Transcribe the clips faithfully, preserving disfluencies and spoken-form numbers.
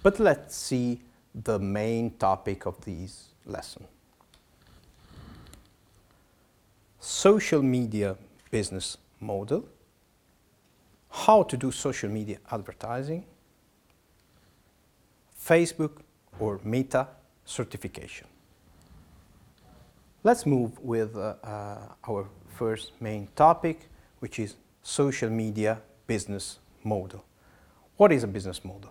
But let's see the main topic of this lesson. Social media business model, how to do social media advertising, Facebook or Meta certification. Let's move with uh, uh, our first main topic, which is social media business model. What is a business model?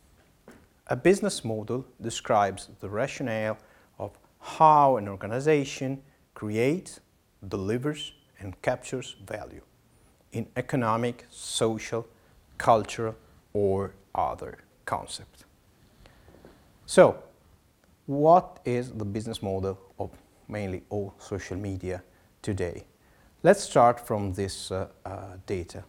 A business model describes the rationale of how an organization creates, delivers, and captures value in economic, social, cultural, or other concept. So, what is the business model of mainly all social media today? Let's start from this uh, uh, data.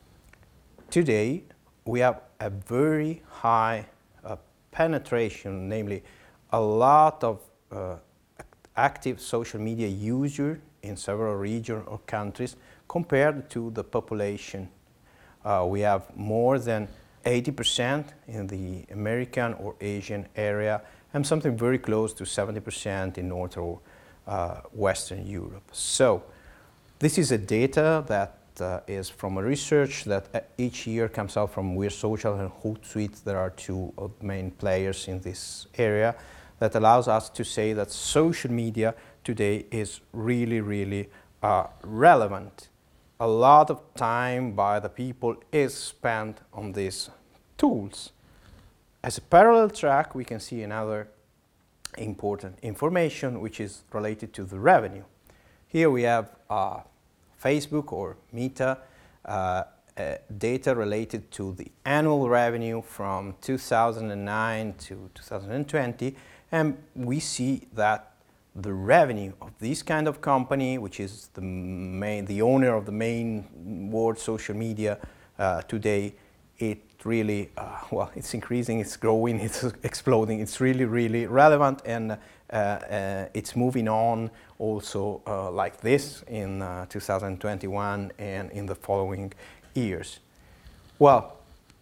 Today, we have a very high uh, penetration, namely a lot of uh, active social media users in several regions or countries compared to the population. Uh, we have more than eighty percent in the American or Asian area and something very close to seventy percent in North or uh, Western Europe. So this is a data that uh, is from a research that uh, each year comes out from We're Social and Hootsuite. There are two uh, main players in this area that allows us to say that social media today is really, really uh, relevant. A lot of time by the people is spent on these tools. As a parallel track, we can see another important information which is related to the revenue. Here we have uh, Facebook or Meta uh, uh, data related to the annual revenue from two thousand nine to two thousand twenty, and we see that the revenue of this kind of company, which is the main, the owner of the main world social media uh, today, it really, uh, well, it's increasing, it's growing, it's exploding, it's really, really relevant, and uh, uh, it's moving on also uh, like this in uh, two thousand twenty-one and in the following years. Well,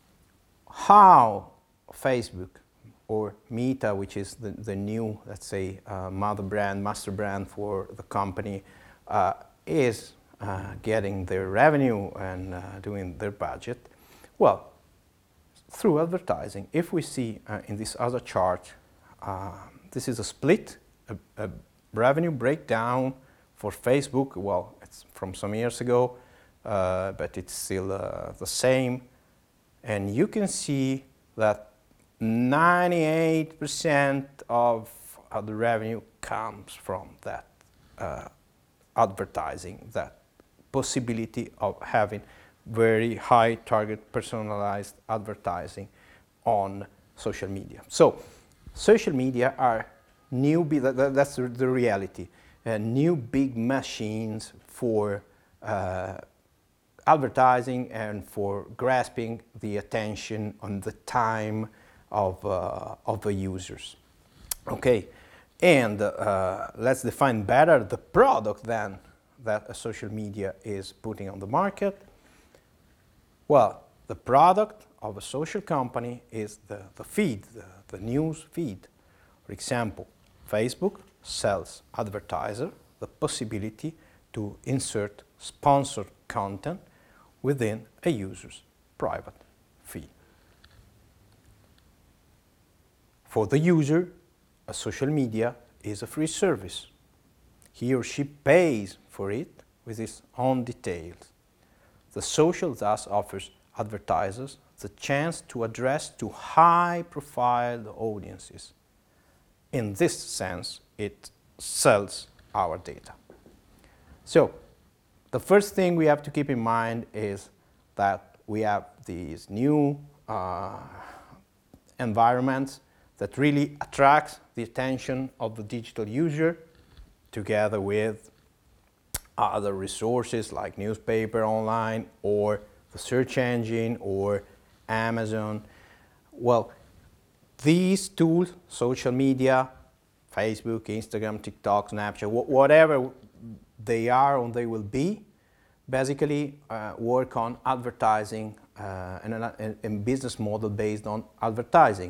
how Facebook or Meta, which is the, the new, let's say, uh, mother brand, master brand for the company, uh, is uh, getting their revenue and uh, doing their budget? Well, through advertising. If we see uh, in this other chart, uh, this is a split, a, a revenue breakdown for Facebook. Well, it's from some years ago, uh, but it's still uh, the same. And you can see that ninety-eight percent of uh, the revenue comes from that uh, advertising, that possibility of having very high target personalized advertising on social media. So social media are new, that, that's the reality, uh, new big machines for uh, advertising and for grasping the attention on the time of, uh, of the users. Okay, and uh, let's define better the product then that a social media is putting on the market. Well, the product of a social company is the, the feed, the, the news feed. For example, Facebook sells advertiser the possibility to insert sponsored content within a user's private feed. For the user, a social media is a free service. He or she pays for it with his own details. The social thus offers advertisers the chance to address to high-profile audiences. In this sense, it sells our data. So, the first thing we have to keep in mind is that we have these new uh, environments that really attracts the attention of the digital user, together with other resources like newspaper online or the search engine or Amazon. Well, these tools, social media, Facebook, Instagram, TikTok, Snapchat, wh whatever they are or they will be, basically uh, work on advertising uh, and a business model based on advertising.